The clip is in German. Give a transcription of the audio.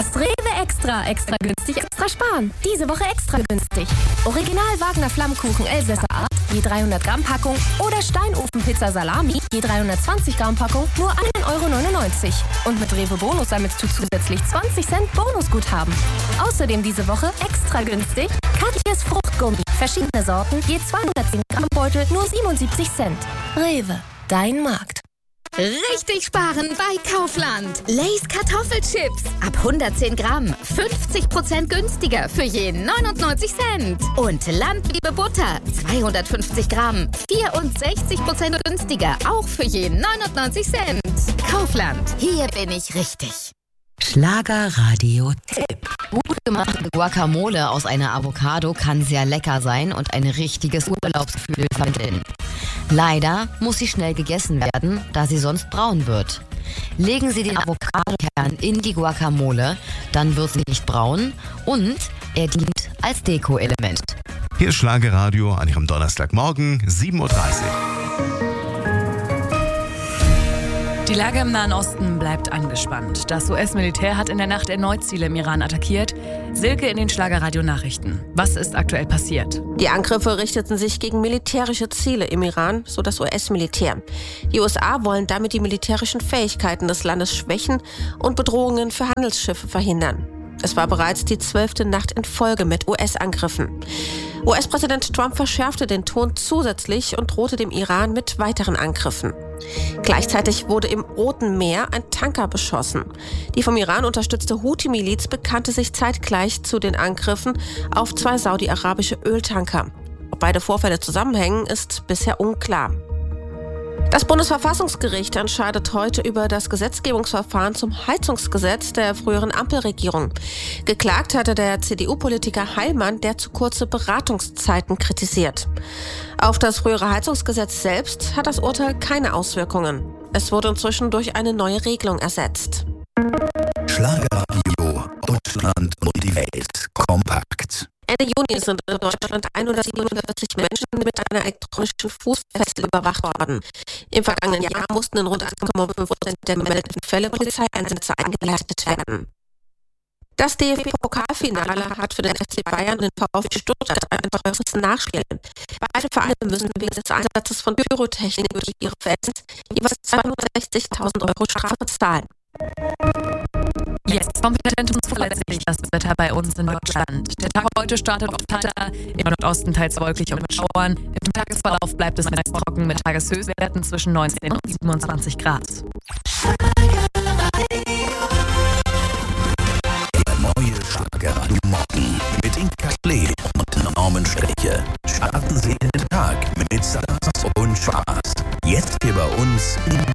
Das Rewe Extra. Extra günstig, extra sparen. Diese Woche extra günstig. Original Wagner Flammkuchen Elsässer Art, je 300 Gramm Packung. Oder Steinofenpizza Salami, je 320 Gramm Packung, nur 1,99 €. Und mit Rewe Bonus sammelst du zusätzlich 20 Cent Bonusguthaben. Außerdem diese Woche extra günstig Katjes Fruchtgummi. Verschiedene Sorten, je 210 Gramm Beutel, nur 77 Cent. Rewe, dein Markt. Richtig sparen bei Kaufland. Lay's Kartoffelchips. Ab 110 Gramm. 50% günstiger für je 99 Cent. Und Landliebe Butter. 250 Gramm. 64% günstiger. Auch für je 99 Cent. Kaufland. Hier bin ich richtig. Schlagerradio-Tipp. Gut gemachte Guacamole aus einer Avocado kann sehr lecker sein und ein richtiges Urlaubsgefühl vermitteln. Leider muss sie schnell gegessen werden, da sie sonst braun wird. Legen Sie den Avocadokern in die Guacamole, dann wird sie nicht braun und er dient als Deko-Element. Hier ist Schlagerradio an Ihrem Donnerstagmorgen, 7:30 Uhr. Die Lage im Nahen Osten bleibt angespannt. Das US-Militär hat in der Nacht erneut Ziele im Iran attackiert. Silke in den Schlagerradio-Nachrichten. Was ist aktuell passiert? Die Angriffe richteten sich gegen militärische Ziele im Iran, so das US-Militär. Die USA wollen damit die militärischen Fähigkeiten des Landes schwächen und Bedrohungen für Handelsschiffe verhindern. Es war bereits die 12. Nacht in Folge mit US-Angriffen. US-Präsident Trump verschärfte den Ton zusätzlich und drohte dem Iran mit weiteren Angriffen. Gleichzeitig wurde im Roten Meer ein Tanker beschossen. Die vom Iran unterstützte Houthi-Miliz bekannte sich zeitgleich zu den Angriffen auf 2 saudi-arabische Öltanker. Ob beide Vorfälle zusammenhängen, ist bisher unklar. Das Bundesverfassungsgericht entscheidet heute über das Gesetzgebungsverfahren zum Heizungsgesetz der früheren Ampelregierung. Geklagt hatte der CDU-Politiker Heilmann, der zu kurze Beratungszeiten kritisiert. Auf das frühere Heizungsgesetz selbst hat das Urteil keine Auswirkungen. Es wurde inzwischen durch eine neue Regelung ersetzt. Schlagerradio, Deutschland und die Welt. Kompakt. Ende Juni sind in Deutschland 147 Menschen mit einer elektronischen Fußfessel überwacht worden. Im vergangenen Jahr mussten in rund 1,5% der gemeldeten Fälle Polizeieinsätze eingeleitet werden. Das DFB-Pokalfinale hat für den FC Bayern und den VfB Stuttgart ein teures Nachspiel. Beide Vereine müssen wegen des Einsatzes von Pyrotechnik durch ihre Fans jeweils 260.000 € Strafe zahlen. Jetzt kompetent und zuverlässig das Wetter bei uns in Deutschland. Der Tag heute startet oft heiter, im Nordosten teils wolkig und mit Schauern. Im Tagesverlauf bleibt es meist trocken mit Tageshöchstwerten zwischen 19 und 27 Grad. Der neue Schlagerradio Morgen mit Inka Klee und Norman Steche. Starten Sie in den Tag mit Spaß und Spaß. Jetzt hier bei uns in